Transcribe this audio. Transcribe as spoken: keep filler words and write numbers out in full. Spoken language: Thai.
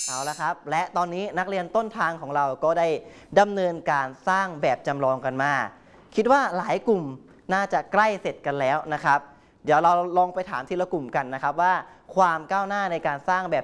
เอาละครับและตอนนี้นักเรียนต้นทางของเราก็ได้ดำเนินการสร้างแบบจำลองกันมาคิดว่าหลายกลุ่มน่าจะใกล้เสร็จกันแล้วนะครับเดี๋ยวเราลองไปถามทีละกลุ่มกันนะครับว่าความก้าวหน้าในการสร้างแบบ